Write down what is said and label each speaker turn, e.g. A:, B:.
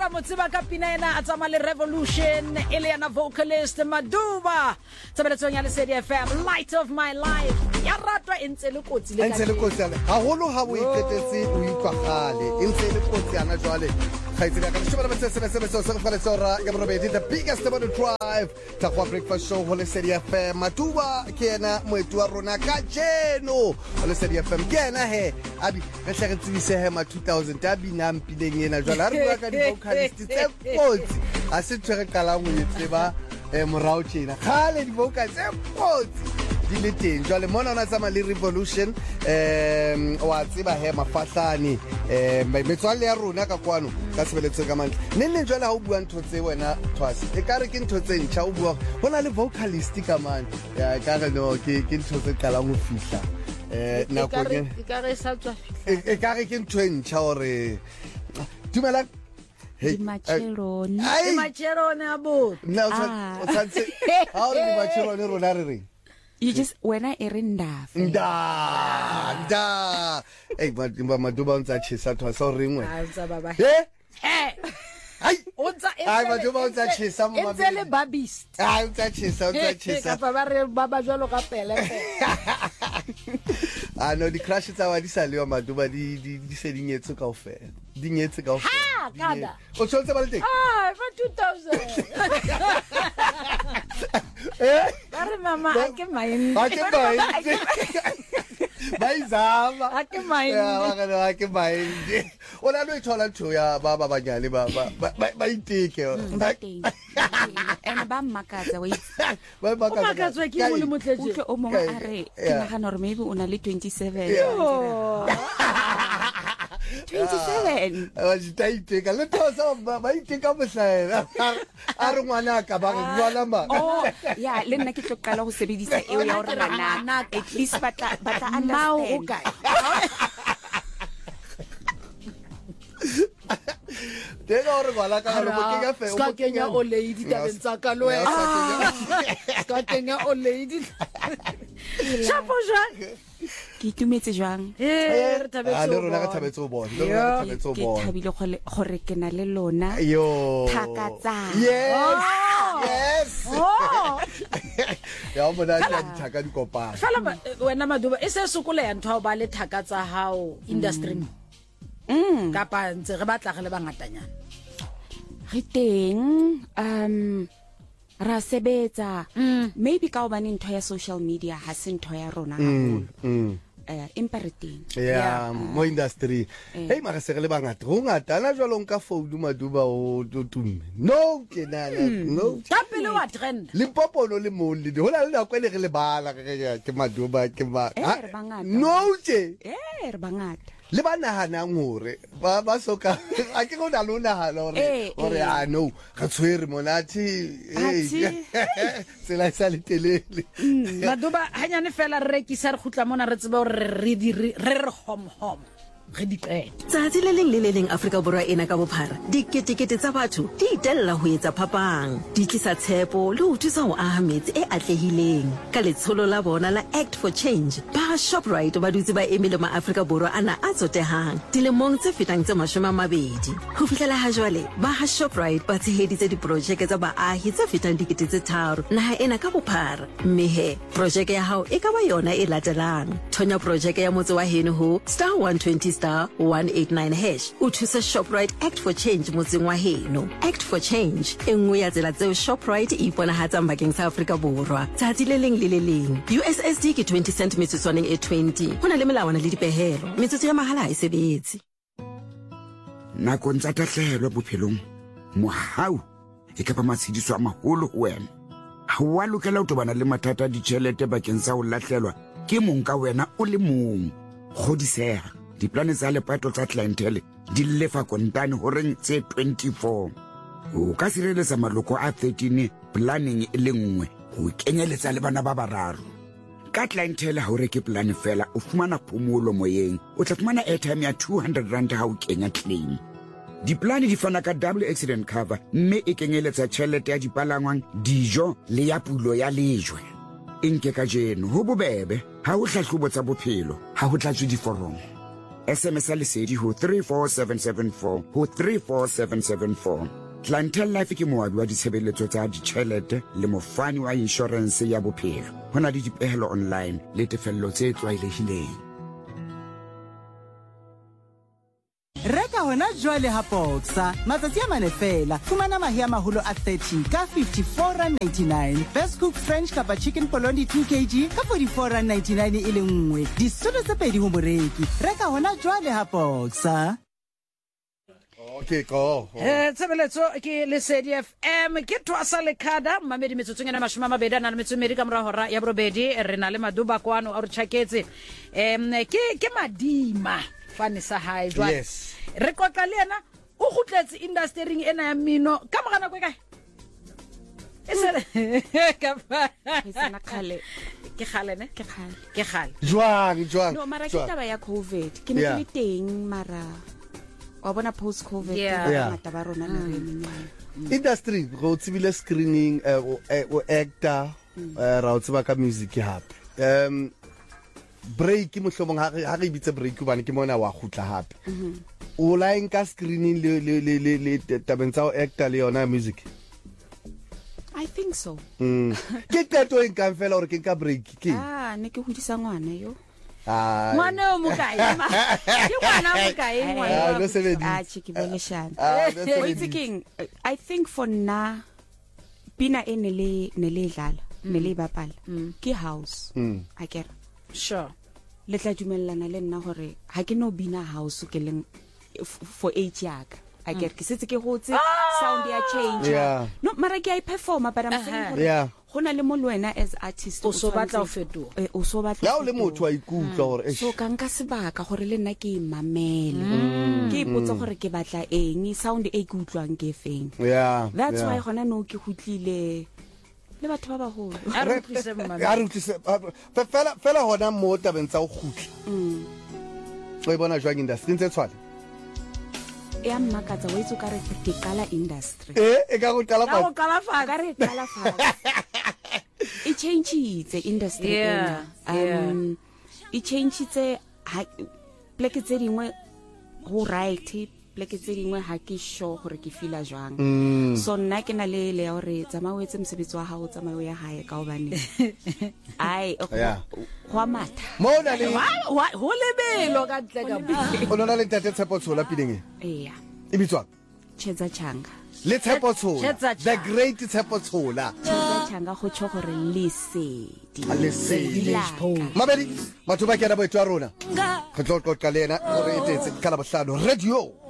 A: ra motseba ka pina ena a tsama le Revolution Eliana vocalist Maduba tsabeletsong ya Lesedi FM Light of My Life ya ratwa entse le kotsi le
B: ha holo ha bo iketetse o ikwagale entse le kotsi ana jwale khaitsela ka shobana betsebe so fale tsora ya borobedi the biggest about the drive ta kwa breakfast show ho Lesedi FM Maduba ke ena moetu wa rona ka jeno ho Lesedi FM ke ena he abi re hle re tsebise he ma 2000 tabi nampileng ena jwale ha re bua ka di vocalist tse kotsi a se tsere kala mo yetseba morao tjena khale di vocals tse kotsi di le teng jwale mona ona tsama le Revolution wa tseba he mafahlane metswalle ya rona ka kwano ka sebeletso ka mantle nne jwale ha o bua ntho tse wena twasi e kare ke ntho tse ntšha o bua hona le vocalist ka man ya ka re no ke ntho tse kala mo fihla nako
A: e kare sa tswa
B: e kare ke ntho ntšha hore dumela
A: Macherone abo
B: no o tsantse ha o di Macherone rona re reng.
C: You just when I erinda.
B: Da. Hey, Maduba unza chisa to so ringwe.
A: Unza baba.
B: Ai.
A: Unza
B: ai Maduba unza chisa mama.
A: Enzele babist.
B: Ai unza chisa.
A: Ka baba re baba jwalo ka pele.
B: Ah no di crash tsa wa di saliwa Maduba di se di nyetse kaofela. Di nyetse kaofela.
A: Ha, kada.
B: O tshotse ba le teng.
A: Ah, for 2000. Bare mama ake main.
B: Bayizama
A: ake main.
B: Ya bakana ake main. Ona lo ithola ntho ya baba banyane ba iteke.
C: Ena ba makatsa wait.
B: Ba
A: makatsa ke mo le motleje.
C: O mo a re ke nagana re maybe una le 27. 27.
B: Wajitaitika le thosa ba iteka mohlaela. A re ngwana ka ba bua lamba.
C: Oh, yeah, le nna ke tlo qala go sebedisa eo ya hore bana at least bata understand.
B: Tega hore ngwana ka lo bokega fe
A: o kenya o lady tabeng tsa ka lo ska kenya o lady. Chapo jang
C: ke itumetse jang
A: re tabetse
B: le rona ka tabetse o bona
C: ke thabile gore ke na le lona thakatsa
B: yes ya bona tla di thaka di kopana
A: fela wena Maduba e se sokole ya ntho ba le thakatsa hao industry kapa ntse re batla re le bangatanyana
C: re teng ra sebetsa maybe ka obane ntho ya social media ha se ntho ya rona haholo imperating
B: ya mo industry hey mara se re le bangata go ngata na jwalo nka phone Maduba o tumme no ke na no
A: tapele wa trend
B: Limpopo no le mo le ho la le nakwe le re le bala ke Maduba ke ba no je
C: re bangata
B: le ba nahana ngore ba soka a ke go na lona hala hore a no ga tshwere monati tsela sa le telele
A: Maduba hanyane fela re rekisa re khutla mona re tseba hore re home re di qeta
D: tsatsi le leng Afrika Borwa ena ka bophara diketekete tsa batho di itella ho etsa phapang di tlisa tshepo le ho thusa ho aha metsi e atlehileng ka letsholo la bona la Act for Change ba Shoprite ba dutse ba emile ma Afrika Borwa ana a tsotehang dilemong tse fetang tse 20 ho fihlela ha jwale ba Shoprite ba tsheheditse diprojeke tsa baahi tse fetang dikete tse 3 naha ena ka bophara mehe projeke ya hao e ka ba yona e latelang thonya projeke ya motse wa heno ho *120*189# o thusa Shoprite Act for Change motseng wa heno Act for Change engwe ya tsela tseo Shoprite e iponahatsang bakeng sa Afrika Borwa tsatsi le leng USSD ke 20 cent metsotswaneng e 20 hona le melawana le dipehelo metsotso ya mahala ha e sebetse
E: nakong tsa tahlehelo bophelong mohau e ka ba matshidiso a maholo ho wena ha wa lokela ho tobana le mathata a ditjhelete bakeng sa ho lahlelwa ke mong ka wena o le mong kgodiseha diplane tsa lepato tsa clientele di lefa kontane horeng tse 24 o ka sireletsa maloko a 13 planning e le nngwe ho kenyeletsa le bana ba bararo ka clientele ha o reke plan fela o fumana phomolo moyeng o tla fumana airtime ya 200 rand ha o kenya claim diplane di fana ka double accident cover mme e kenyeletsa tjhelete ya dipalangwang dijo le ya pulo ya lejwe enke ka jeno ho bobebe ha o hlahlobo tsa bophelo ha ho tlatswe diforomo SMS lesedi ho 34774 ho 34774. Clientele Life ke moabi wa ditshebeletso tsa ditjhelete le mofani wa insurance ya bophelo. Hona le dipehelo online le tefello tse tlwaelehileng.
F: Reka hona jwale ha Boxer matsatsi a mane fela fumana mahi a maholo a 30 ka 54.99 best cook French kapa chicken polondi 2 kg ka 44.99 e le nngwe disolo tse pedi ho moreki reka hona jwale ha Boxer.
B: Okay, go.
A: Tsebeletso ke Lesedi FM ke twasa lekada mamedi metsotsong ena mashoma mabedi na metsomedi ka mora hora ya borobedi re na le Maduba kwano a re tshaketse ke madima fane sa hae jwa
B: Yes.
A: re kotla le ena o gutletse industry ena ya mino ka mogana kwe kae esele ka fa
C: Isana khale
A: ke khale ne
C: ke khale
A: ke khale
B: Jwang.
C: no mara ke taba ya COVID ke ne
B: Yeah.
C: ke le teng mara wa bona post COVID
A: Yeah.
C: ngata ba rona le re menyane
B: Industry go tsibile screening o actor ra o tsiba ka music hape. Break mohlomong ha re bitse break bana ke mona wa khutla hape. O la nka screening le tabeng tsa o actor le yona music.
C: I think so
B: Ke qeto e nkang fela hore ke nka break ke.
C: ne ke hodisa ngwana yo
A: ngwana o mokae ke ngwana o mokae ngwana
B: no sebedi.
C: chiki boleshana
B: no
C: Wait,
B: sebedi.
C: King, I think for na pina e ne le dlala ne le bapala ke house a kere
A: sure
C: le tla dumellana le nna hore ha ke no bina house ke leng for 8 yaka a kere ke setse ke hotse sound ya change
B: Yeah.
C: no mara ke I performa but I'm saying hore
B: Yeah.
C: hona le mo lwena as artist
A: o so batla o fetoa
C: o so batla
B: Ya o le motho wa ikutla hore
C: so ka nka sebaka gore le nna ke mamele ke ipotsa gore ke batla eng sound e ke utlwang ke feng
B: Yeah.
C: that's why gona no ke hutlile le batho ba baholo
A: a re tlise mama
B: Ya re utlise fela hona mo tabeng tsa o khutla. O bona jwang industry ntse tshwana.
C: e a mmakatsa wa itse ka re ke kala industry
B: E ka go tala
A: ka go
B: pa.
A: kalafa
C: ka re kala fa e change industry
A: Yeah,
C: ena e change pleke tse dingwe go right pleke tse dingwe ha ke sure gore ke feela jwang so nna ke na le ya hore tsamawetse mosebetsi wa hao tsamayo ya hae ka obane ai
B: Yeah.
C: go matha
B: Mo na le
A: ho lebelo ka ntle ka
B: o nona le ntate Tshepo Tshola pineng e.
C: eya
B: E bitswang
C: Tshedza Changa
B: le Tshepo Tshola.
A: Tshedza
B: The
A: Changa.
B: great Tshepo Tshola.
C: Tshedza Changa go tsho gore lesedi
B: Lesedi.
C: laka.
B: Mabedi batho ba ke na bo etwa rona. Re tlo qoqa le ena gore e tetse ka la bohlano radio